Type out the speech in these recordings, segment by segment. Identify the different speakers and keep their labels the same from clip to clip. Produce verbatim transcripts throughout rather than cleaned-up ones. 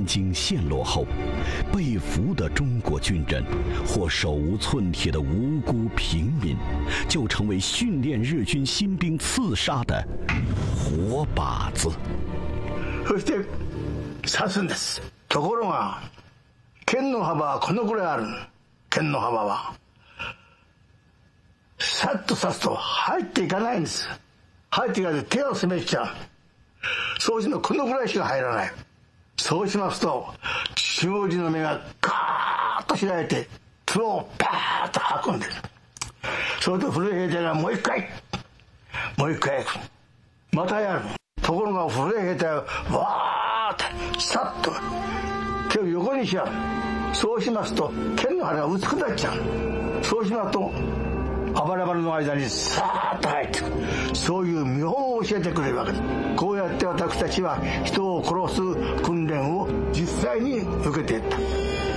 Speaker 1: 京陷落后，被俘的中国军人或手无寸铁的无辜平民，就成为训练日军新兵刺杀的活靶子。
Speaker 2: そして刺すんです。ところが剣の幅はこのくらいある。剣の幅はさっと刺すと入っていかないんです。入っていかないで手を滑っちゃう。そうするとこのくらいしか入らない。そうしますと中字の目がガーッと開いてツボをパーッと吐くんです。それと古い兵隊がもう一回もう一回またやる。ところが古い兵隊はわーってさっと手を横にしちゃう。そうしますと剣の腹が薄くなっちゃう。そうしますとあばらばらの間にさーっと入ってくる。そういう見本を教えてくれるわけです。こうやって私たちは人を殺す訓練を実際に受けていった。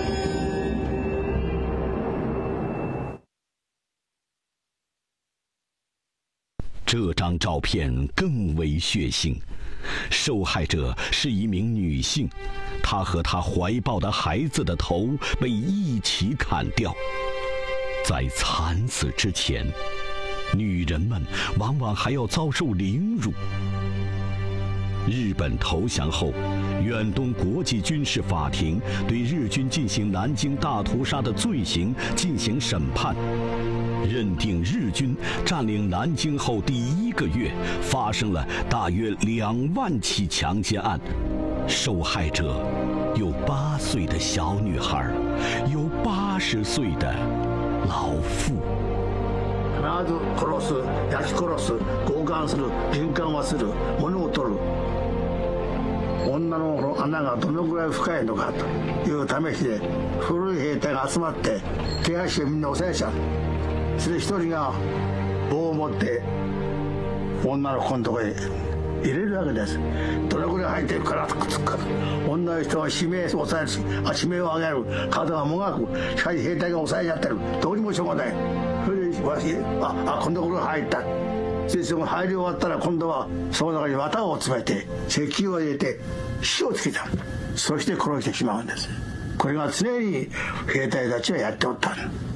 Speaker 1: 这张照片更为血腥，受害者是一名女性，她和她怀抱的孩子的头被一起砍掉。在惨死之前，女人们往往还要遭受凌辱。日本投降后，远东国际军事法庭对日军进行南京大屠杀的罪行进行审判，认定日军占领南京后第一个月发生了大约两万起强奸案，受害者有八岁的小女孩，有八十岁的老婦。
Speaker 2: 必ず殺す、焼き殺す、強姦する、人姦はする、物を取る。女の穴がどのぐらい深いのかという試しで古い兵隊が集まって手足をみんな押さえちゃう。それで一人が棒を持って女の子のところへ入れるわけです。どのぐらい入ってるからとくっつくから。女の人は指名を押さえるし、あ指名を上げる。体がもがく。しかし兵隊が押さえちゃってる。どうにもしょうがない。それでわしああこんなところ入った。でその入り終わったら今度はその中に綿を詰めて石油を入れて火をつけた。そして殺してしまうんです。これが常に兵隊たちはやっておった。